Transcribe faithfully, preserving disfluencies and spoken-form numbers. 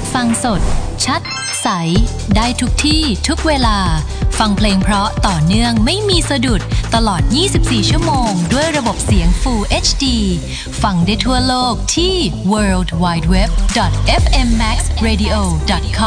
ฟังสดชัดใสได้ทุกที่ทุกเวลาฟังเพลงเพราะต่อเนื่องไม่มีสะดุดตลอดยี่สิบสี่ชั่วโมงด้วยระบบเสียง Full เอช ดี ฟังได้ทั่วโลกที่ ดับเบิลยู ดับเบิลยู ดับเบิลยู ดอท เอฟ เอ็ม แม็กซ์ เรดิโอ ดอท คอม